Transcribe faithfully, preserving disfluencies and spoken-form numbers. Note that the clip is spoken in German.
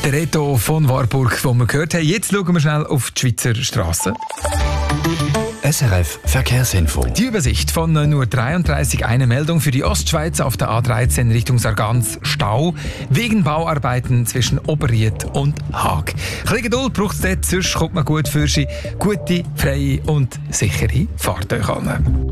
Der Reto von Warburg, den wir gehört haben. Jetzt schauen wir schnell auf die Schweizer Strassen. S R F Verkehrsinfo. Die Übersicht von nur dreiunddreißig, eine Meldung für die Ostschweiz auf der A dreizehn Richtung Sargans, Stau wegen Bauarbeiten zwischen Oberried und Haag. Ein bisschen Geduld braucht es dort, sonst kommt man gut für Sie. Gute, freie und sichere Fahrt euch an.